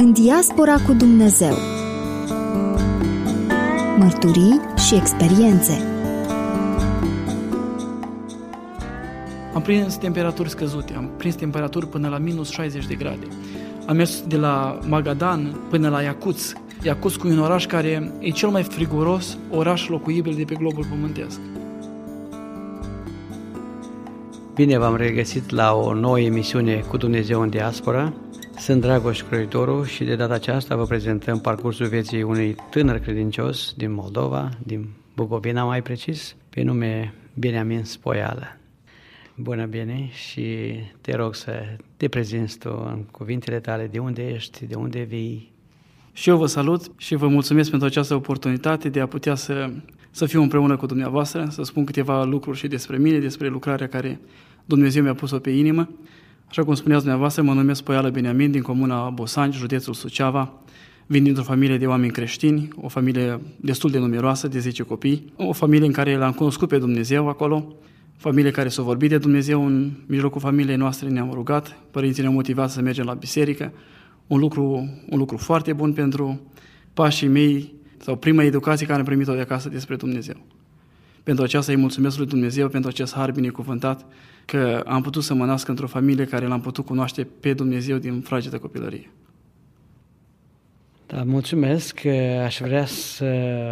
În diaspora cu Dumnezeu. Mărturii și experiențe. Am prins temperaturi scăzute, am prins temperaturi până la minus 60 de grade. Am mers de la Magadan până la Iacuț. Iacuț, un oraș care e cel mai friguros oraș locuibil de pe globul pământesc. Bine v-am regăsit la o nouă emisiune cu Dumnezeu în diaspora. Sunt Dragoș Croitoru și de data aceasta vă prezentăm parcursul vieții unui tânăr credincios din Moldova, din Bucovina mai precis, pe nume Beniamin Spoială. Bună, Beni, și te rog să te prezinți tu în cuvintele tale, de unde ești, de unde vii. Și eu vă salut și vă mulțumesc pentru această oportunitate de a putea să fiu împreună cu dumneavoastră, să spun câteva lucruri și despre mine, despre lucrarea care Dumnezeu mi-a pus-o pe inimă. Așa cum spuneați dumneavoastră, mă numesc Spoială Beniamin, din comuna Bosani, județul Suceava. Vin dintr-o familie de oameni creștini, o familie destul de numeroasă, de 10 copii, o familie în care l-am cunoscut pe Dumnezeu acolo, familie care s-a vorbit de Dumnezeu. În mijlocul familiei noastre ne-am rugat, părinții ne-au motivat să mergem la biserică, un lucru foarte bun pentru pașii mei, sau prima educație care am primit-o de acasă despre Dumnezeu. Pentru aceasta îi mulțumesc lui Dumnezeu, pentru acest har binecuvântat, că am putut să mă nasc într-o familie care l-am putut cunoaște pe Dumnezeu din fragedă copilărie. Da, mulțumesc. Aș vrea să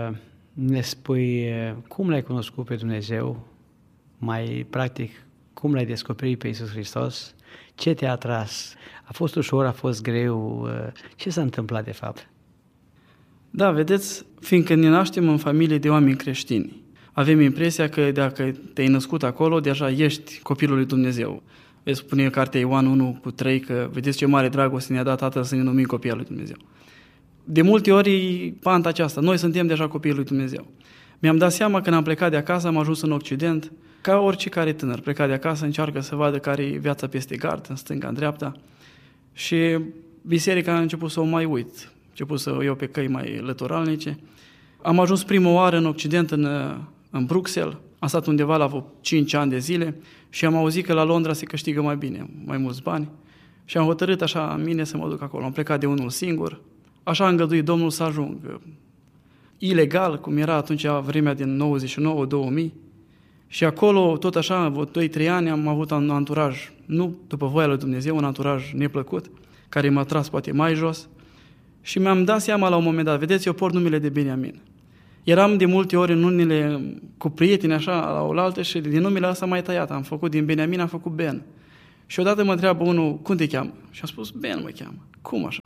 ne spui cum l-ai cunoscut pe Dumnezeu, mai practic, cum l-ai descoperit pe Iisus Hristos, ce te-a atras, a fost ușor, a fost greu, ce s-a întâmplat de fapt? Da, vedeți, fiindcă ne naștem în familie de oameni creștini, avem impresia că dacă te-ai născut acolo, deja ești copilul lui Dumnezeu. Vezi, spune cartea Ioan 1:3 că vedeți ce mare dragoste ne-a dat Tatăl să ne numim copiii lui Dumnezeu. De multe ori e panta aceasta, noi suntem deja copiii lui Dumnezeu. Mi-am dat seama când am plecat de acasă, am ajuns în Occident, ca oricare tânăr, plecat de acasă, încearcă să vadă care e viața peste gard, în stânga, în dreapta. Și biserica a început să o mai uit, a început să o iau pe căi mai lăturalnice. Am ajuns prima oară în Occident, în Bruxelles, am stat undeva la vreo 5 ani de zile și am auzit că la Londra se câștigă mai bine, mai mulți bani. Și am hotărât așa în mine să mă duc acolo. Am plecat de unul singur, așa a îngăduit Domnul să ajung. Ilegal, cum era atunci vremea din 99-2000. Și acolo, tot așa, vreo 2-3 ani, am avut un anturaj, nu după voia lui Dumnezeu, un anturaj neplăcut, care m-a tras poate mai jos. Și mi-am dat seama la un moment dat, vedeți, eu port numele de Beniamin. Eram de multe ori în unele cu prieteni așa la oaltă și din numele ăsta mai tăiat. Am făcut din Beniamin, am făcut Ben. Și odată mă întreabă unul, cum te cheamă? Și am spus, Ben mă cheamă. Cum așa?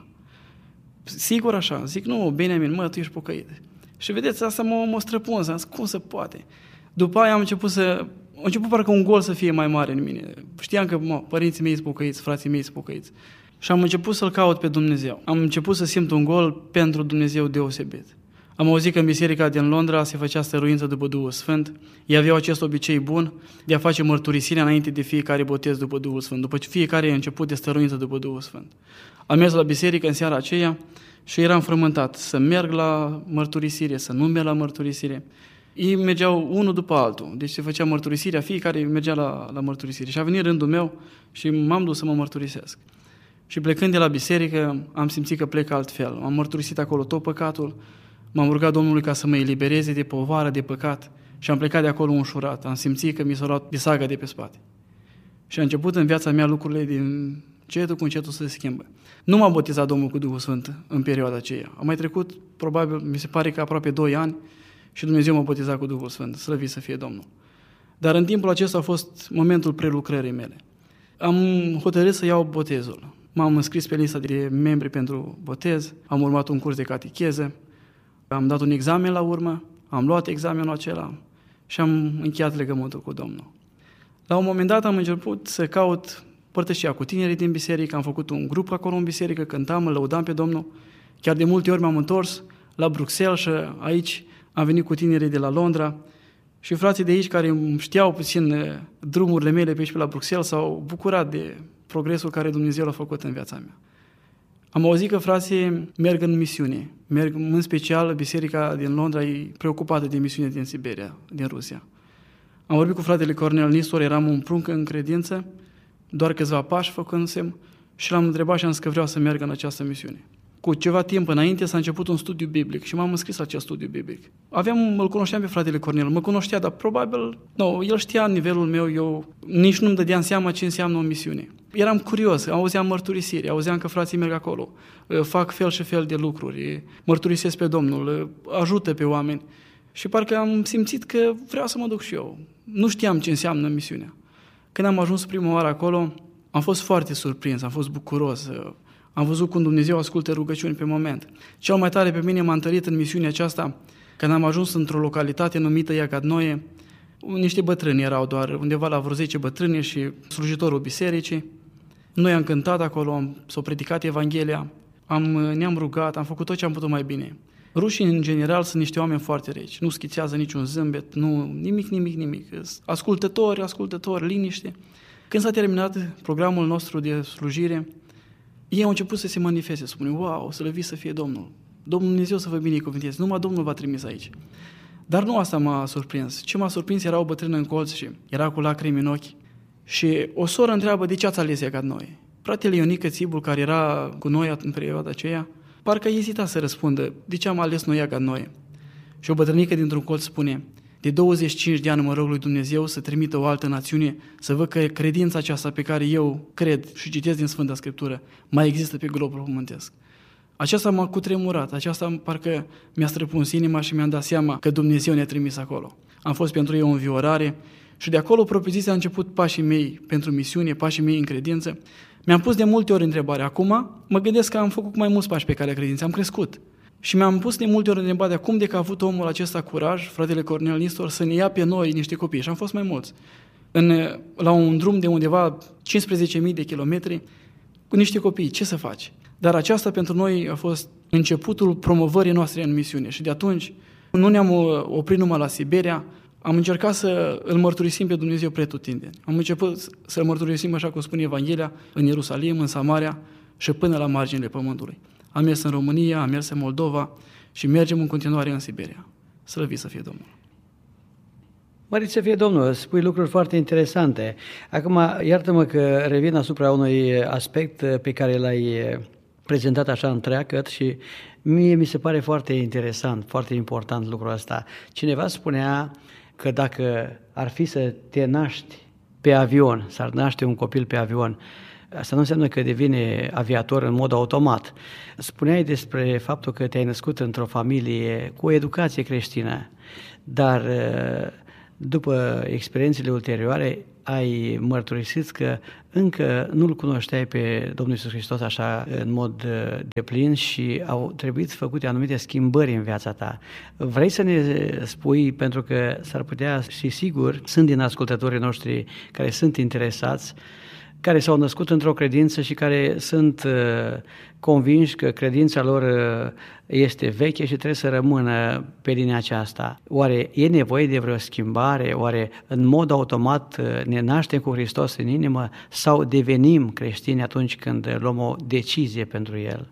Sigur așa? Zic, nu, Beniamin, mă, tu ești pocăit. Și vedeți, asta m-a străpuns, am zis, cum se poate? După aia am început parcă un gol să fie mai mare în mine. Știam că părinții mei sunt pocăiți, frații mei sunt pocăiți. Și am început să-L caut pe Dumnezeu. Am început să simt un gol pentru Dumnezeu deosebit. Am auzit că în biserica din Londra se făcea stăruință după Duhul Sfânt. Ei aveau acest obicei bun de a face mărturisirea înainte de fiecare botez după Duhul Sfânt, după fiecare început de stăruință după Duhul Sfânt. Am mers la biserică în seara aceea și eram frământat să merg la mărturisire, să nu merg la mărturisire. Ei mergeau unul după altul, deci se făcea mărturisirea, fiecare mergea la mărturisire. Și a venit rândul meu și m-am dus să mă mărturisesc. Și plecând de la biserică, am simțit că plec altfel. Am mărturisit acolo tot păcatul, m-am rugat Domnului ca să mă elibereze de povară, de păcat și am plecat de acolo înșurat. Am simțit că mi s-a luat bisaga de pe spate. Și a început în viața mea lucrurile din cetul cu încetul să se schimbă. Nu m-a botezat Domnul cu Duhul Sfânt în perioada aceea. A mai trecut, probabil, mi se pare că aproape 2 ani și Dumnezeu m-a botezat cu Duhul Sfânt, slăvit să fie Domnul. Dar în timpul acesta a fost momentul prelucrării mele. Am hotărât să iau botezul. M-am înscris pe lista de membri pentru botez, am urmat un curs de catecheză, am dat un examen la urmă, am luat examenul acela și am încheiat legământul cu Domnul. La un moment dat am început să caut părtășia cu tinerii din biserică, am făcut un grup acolo în biserică, cântam, îl lăudam pe Domnul. Chiar de multe ori m-am întors la Bruxelles și aici am venit cu tinerii de la Londra și frații de aici care știau puțin drumurile mele pe aici pe la Bruxelles s-au bucurat de progresul care Dumnezeu l-a făcut în viața mea. Am auzit că frații merg în misiune, merg în special biserica din Londra e preocupată de misiune din Siberia, din Rusia. Am vorbit cu fratele Cornel Nistor, eram un prunc în credință, doar câțiva pași făcânsem și l-am întrebat și am zis că vreau să merg în această misiune. cu ceva timp înainte s-a început un studiu biblic și m-am înscris la acest studiu biblic. Îl cunoșteam pe fratele Cornel, mă cunoștea, dar probabil, el știa nivelul meu, eu nici nu-mi dădeam seama ce înseamnă o misiune. Eram curios, auzeam mărturisiri, auzeam că frații merg acolo, fac fel și fel de lucruri, mărturisesc pe Domnul, ajută pe oameni și parcă am simțit că vreau să mă duc și eu. Nu știam ce înseamnă misiunea. Când am ajuns prima oară acolo, am fost foarte surprins, am fost bucuros, am văzut cum Dumnezeu ascultă rugăciuni pe moment. Cel mai tare pe mine m-a întărit în misiunea aceasta când am ajuns într-o localitate numită Iacadnoie. Niște bătrâni erau doar, undeva la vreo 10 bătrâni și slujitorul bisericii. Noi am cântat acolo, s-a predicat Evanghelia, ne-am rugat, am făcut tot ce am putut mai bine. Rușii, în general, sunt niște oameni foarte reci, nu schițează niciun zâmbet, nimic. Ascultători, liniște. Când s-a terminat programul nostru de slujire, ei au început să se manifeste, să spune, wow, slăvit să fie Domnul. Domnul Dumnezeu să vă binecuvânteze, numai Domnul v-a trimis aici. Dar nu asta m-a surprins. Ce m-a surprins era o bătrână în colț și era cu lacrimi în ochi. Și o soră întreabă, de ce ați ales Iacadnoie? Fratele Ionică Țibul, care era cu noi în perioada aceea, parcă ezita să răspundă, de ce am ales noi Iacadnoie? Și o bătrânică dintr-un colț spune, de 25 de ani mă rog lui Dumnezeu să trimită o altă națiune, să văd că credința aceasta pe care eu cred și citesc din Sfânta Scriptură mai există pe globul pământesc. Aceasta m-a cutremurat, aceasta parcă mi-a străpuns inima și mi-am dat seama că Dumnezeu ne-a trimis acolo. Am fost pentru ei o înviorare și de acolo propriu-zis a început pașii mei pentru misiune, pașii mei în credință. Mi-am pus de multe ori întrebarea, acum mă gândesc că am făcut mai mulți pași pe calea credinței, am crescut. Și mi-am pus de multe ori întrebarea, cum de că a avut omul acesta curaj, fratele Cornel Nistor, să ne ia pe noi niște copii, și am fost mai mulți. La un drum de undeva 15.000 de kilometri, cu niște copii, ce să faci? Dar aceasta pentru noi a fost începutul promovării noastre în misiune și de atunci nu ne-am oprit numai la Siberia, am încercat să îl mărturisim pe Dumnezeu pretutindeni. Am început să-l mărturisim, așa cum spune Evanghelia, în Ierusalim, în Samaria și până la marginile pământului. Am mers în România, am mers în Moldova și mergem în continuare în Siberia. Slăvit să fie Domnul! Mărit să fie Domnul, spui lucruri foarte interesante. Acum, iartă-mă că revin asupra unui aspect pe care l-ai prezentat așa întreagăt și mie mi se pare foarte interesant, foarte important lucrul ăsta. Cineva spunea că dacă ar fi să te naști pe avion, s-ar naște un copil pe avion, asta nu înseamnă că devine aviator în mod automat. Spuneai despre faptul că te-ai născut într-o familie cu o educație creștină, dar după experiențele ulterioare ai mărturisit că încă nu-L cunoșteai pe Domnul Iisus Hristos așa în mod deplin și au trebuit făcute anumite schimbări în viața ta. Vrei să ne spui, pentru că s-ar putea și sigur sunt din ascultătorii noștri care sunt interesați, care s-au născut într-o credință și care sunt convinși că credința lor este veche și trebuie să rămână pe linia aceasta. Oare e nevoie de vreo schimbare? Oare în mod automat ne naștem cu Hristos în inimă sau devenim creștini atunci când luăm o decizie pentru El?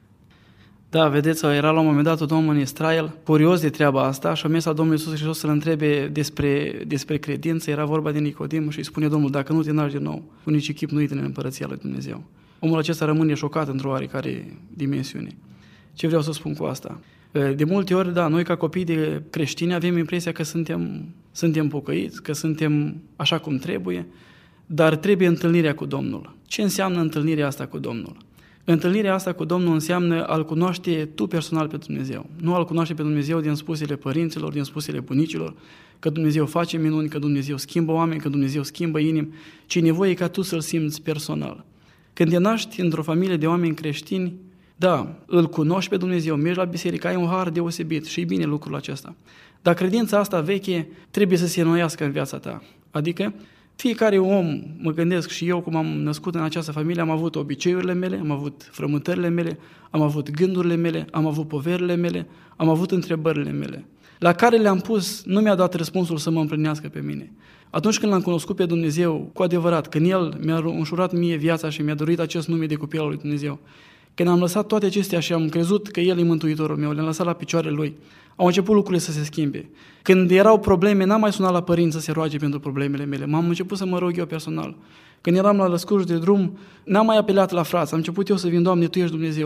Da, vedeți, era la un moment dat un om în Israel, curios de treaba asta, și a mers la Domnul Iisus Hristos să-L întrebe despre credință. Era vorba de Nicodim și îi spune Domnul, dacă nu te naști din nou, cu nici chip nu intră în Împărăția lui Dumnezeu. Omul acesta rămâne șocat într-o oarecare dimensiune. Ce vreau să spun cu asta? De multe ori, da, noi ca copii de creștini avem impresia că suntem pocăiți, că suntem așa cum trebuie, dar trebuie întâlnirea cu Domnul. Ce înseamnă întâlnirea asta cu Domnul? Întâlnirea asta cu Domnul înseamnă a-L cunoaște tu personal pe Dumnezeu. Nu a-L cunoaște pe Dumnezeu din spusele părinților, din spusele bunicilor, că Dumnezeu face minuni, că Dumnezeu schimbă oameni, că Dumnezeu schimbă inimi, ci e nevoie ca tu să-L simți personal. Când te naști într-o familie de oameni creștini, da, îl cunoști pe Dumnezeu, mergi la biserică, ai un har deosebit și e bine lucrul acesta. Dar credința asta veche trebuie să se înnoiască în viața ta. Adică fiecare om, mă gândesc și eu cum am născut în această familie, am avut obiceiurile mele, am avut frământările mele, am avut gândurile mele, am avut poverile mele, am avut întrebările mele, la care le-am pus, nu mi-a dat răspunsul să mă împlinească pe mine. Atunci când l-am cunoscut pe Dumnezeu cu adevărat, când El mi-a înșurat mie viața și mi-a dăruit acest nume de copil al lui Dumnezeu, când am lăsat toate acestea și am crezut că El e mântuitorul meu, le-am lăsat la picioarele Lui, au început lucrurile să se schimbe. Când erau probleme, n-am mai sunat la părinți să se roage pentru problemele mele, m-am început să mă rog eu personal. Când eram la lăscuși de drum, n-am mai apelat la frați, am început eu să vin, Doamne, Tu ești Dumnezeul meu.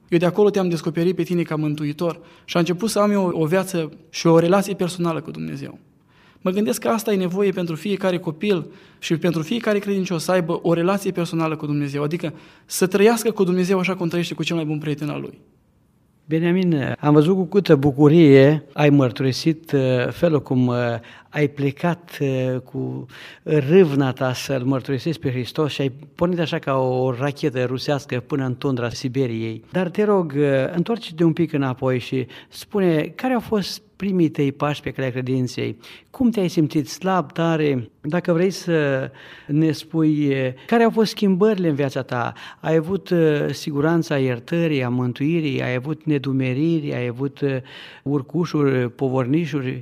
Eu de acolo te-am descoperit pe tine ca mântuitor și am început să am eu o viață și o relație personală cu Dumnezeu. Mă gândesc că asta e nevoie pentru fiecare copil și pentru fiecare credincios să aibă o relație personală cu Dumnezeu, adică să trăiască cu Dumnezeu așa cum trăiește cu cel mai bun prieten al lui. Beniamin, am văzut cu câtă bucurie ai mărturisit felul cum ai plecat cu râvna ta să-L mărturisești pe Hristos și ai pornit așa ca o rachetă rusească până în tundra Siberiei. Dar te rog, întoarce-te un pic înapoi și spune care au fost primii tăi pași pe calea credinței. Cum te-ai simțit, slab, tare? Dacă vrei să ne spui care au fost schimbările în viața ta, ai avut siguranța iertării, a mântuirii, ai avut nedumeriri, ai avut urcușuri, povornișuri?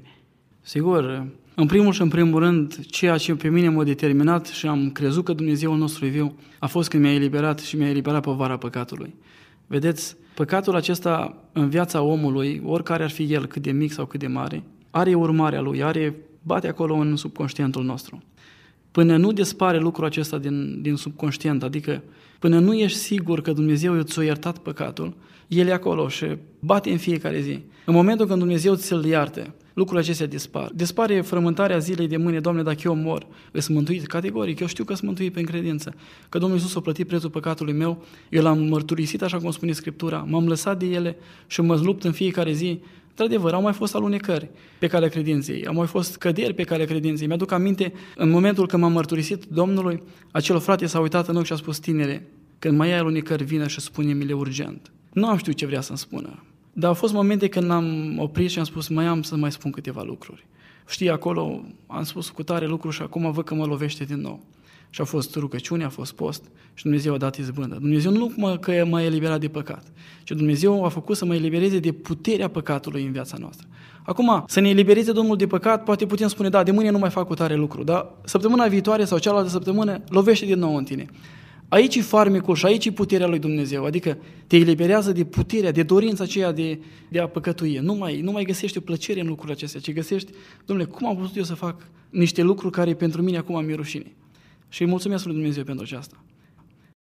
Sigur, în primul și în primul rând, ceea ce pe mine m-a determinat și am crezut că Dumnezeul nostru e viu, a fost când mi-a eliberat și mi-a eliberat povara păcatului. Vedeți, păcatul acesta în viața omului, oricare ar fi el, cât de mic sau cât de mare, are urmarea lui, bate acolo în subconștientul nostru. Până nu dispare lucrul acesta din subconștient, adică până nu ești sigur că Dumnezeu ți-a iertat păcatul, el e acolo și bate în fiecare zi. În momentul când Dumnezeu ți-l iarte, lucrurile acestea dispar. Dispare frământarea zilei de mâine, Doamne, dacă eu mor, sunt mântuit categoric, eu știu că sunt mântuit prin credință, că Domnul Iisus a plătit prețul păcatului meu, eu l-am mărturisit așa cum spune Scriptura, m-am lăsat de ele și mă lupt în fiecare zi. Într-adevăr, au mai fost alunecări pe calea credinței, au mai fost căderi pe calea credinței. Mi-aduc aminte, în momentul când m-am mărturisit Domnului, acel frate s-a uitat în ochi și a spus: tinere, când mai ai alunecări, vină și spune-mi-le urgent. Nu am știut ce vrea să-mi spună, dar au fost momente când l-am oprit și am spus: mai am să mai spun câteva lucruri. Știi, acolo am spus cu tare lucruri și acum văd că mă lovește din nou. Și a fost rugăciune, a fost post și Dumnezeu a dat izbândă. Dumnezeu nu că m-a eliberat de păcat, ci Dumnezeu a făcut să mă elibereze de puterea păcatului în viața noastră. Acum, să ne elibereze Domnul de păcat, poate putem spune: da, de mâine nu mai fac cu tare lucru, dar săptămâna viitoare sau cealaltă săptămână lovește din nou în tine. Aici e farmecul și aici e puterea lui Dumnezeu, adică te eliberează de puterea, de dorința aceea de a păcătui. Nu mai găsești o plăcere în lucrurile acestea, ci găsești: Dom'le, cum am putut eu să fac niște lucruri care pentru mine acum mi-e rușine? Și îi mulțumesc lui Dumnezeu pentru aceasta.